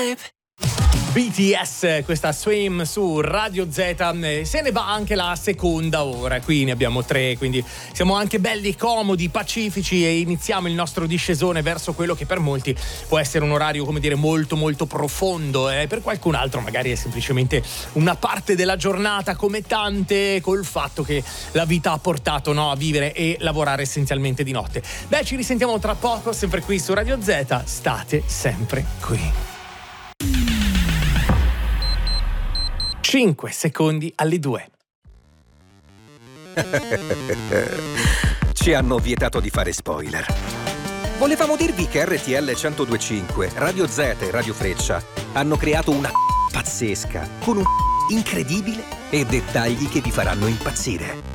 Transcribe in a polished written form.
BTS, questa Swim su Radio Z, se ne va anche la seconda ora, qui ne abbiamo 3, quindi siamo anche belli comodi, pacifici e iniziamo il nostro discesone verso quello che per molti può essere un orario, come dire, molto molto profondo, per qualcun altro magari è semplicemente una parte della giornata come tante, col fatto che la vita ha portato, no, a vivere e lavorare essenzialmente di notte. Beh, ci risentiamo tra poco, sempre qui su Radio Z, state sempre qui. 5 secondi alle 2. Ci hanno vietato di fare spoiler. Volevamo dirvi che RTL 102.5, Radio Z e Radio Freccia hanno creato una pazzesca, con un incredibile e dettagli che vi faranno impazzire.